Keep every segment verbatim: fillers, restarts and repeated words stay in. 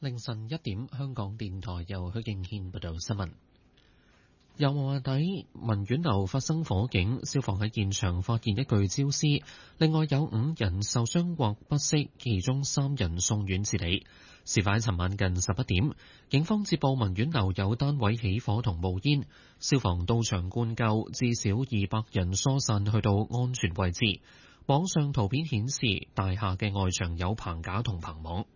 凌晨一點，香港電台由許敬軒報道新聞。油麻地文苑樓發生火警，消防喺現場發現一具焦屍，另外有五人受傷或不適，其中三人送院治理。事發喺尋晚近十一點，警方接報文苑樓有單位起火同冒煙，消防到場灌救，至少二百人疏散去到安全位置。網上圖片顯示大廈嘅外牆有棚架同棚網。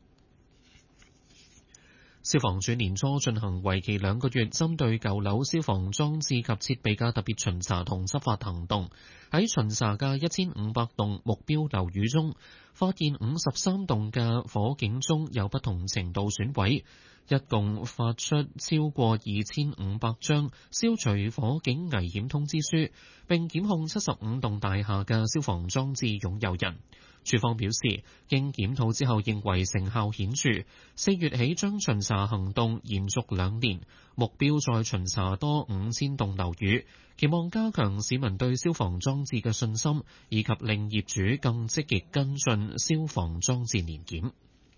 消防處年初進行為期兩個月針對舊樓消防裝置及設備嘅特別巡查同執法行動，喺巡查嘅一千五百棟目標樓宇中，發現五十三棟嘅火警鐘有不同程度損毀，一共發出超過二千五百張消除火警危險通知書，並檢控七十五棟大廈嘅消防裝置擁有人。署方表示，經檢討之後認為成效顯著，四月起將巡查行動延續兩年，目標再巡查多五千棟樓宇，期望加強市民對消防裝置嘅信心，以及令業主更積極跟進消防裝置年檢。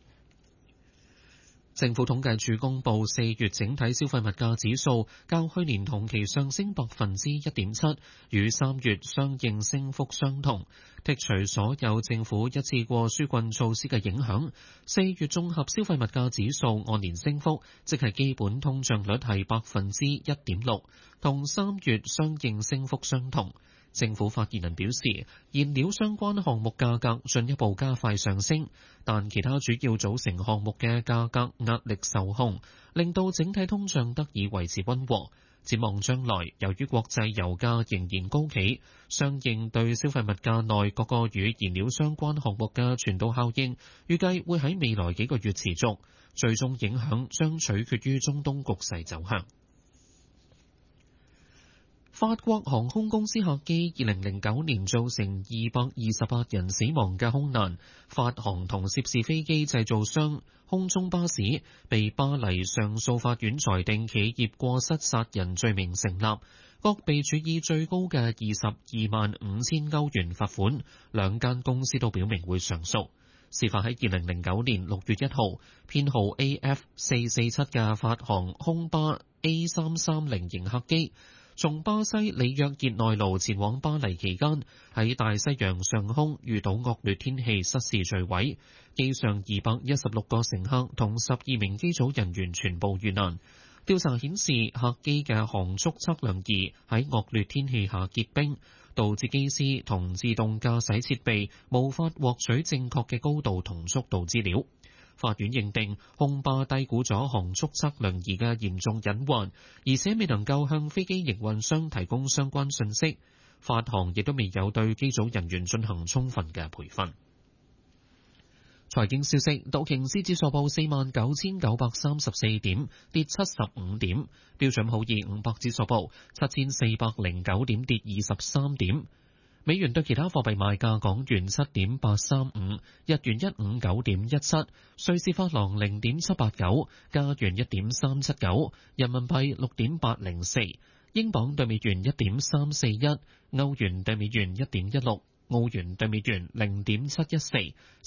政府統計處公布四月整體消費物價指數較去年同期上升百分之一點七，與三月相應升幅相同。剔除所有政府一次過紓困措施嘅影響，四月綜合消費物價指數按年升幅，即係基本通脹率係百分之一點六，同三月相應升幅相同。政府發言人表示，燃料相關項目價格進一步加快上升，但其他主要組成項目嘅價格壓力受控，令到整體通脹得以維持溫和。展望將來，由於國際油價仍然高企，相應對消費物價內各個與燃料相關項目嘅傳導效應，預計會喺未來幾個月持續，最終影響將取決於中東局勢走向。法國航空公司客機二零零九年造成二百二十八人死亡嘅空難，法航同涉事飛機製造商空中巴士被巴黎上訴法院裁定企業過失殺人罪名成立，各被處以最高嘅二十二萬五千歐元罰款，兩間公司都表明會上訴。事發喺二零零九年六月一號，編號 A F 四四七嘅法航空巴 A 三三零型客機，從巴西里約熱內盧前往巴黎期間，喺大西洋上空遇到惡劣天氣失事墜毀，機上二百一十六個乘客同十二名機組人員全部遇難。調查顯示，客機嘅航速測量儀喺惡劣天氣下結冰，導致機師同自動駕駛設備無法獲取正確嘅高度同速度資料。法院認定空巴低估咗航速測量儀嘅嚴重隱患，而且未能夠向飛機營運商提供相關信息。法航亦都未有對機組人員進行充分嘅培訓。財經消息，道瓊斯指數報四萬九千九百三十四點，跌七十五點；標準普爾五百指數報七千四百零九點，跌二十三點。美元對其他貨幣賣價：港元七點八三五，日元一五九點一七，瑞士法郎零點七八九，加元一點三七九，人民幣六點八零四，英鎊對美元一點三四一，歐元對美元一點一六，澳元對美元零點七一四，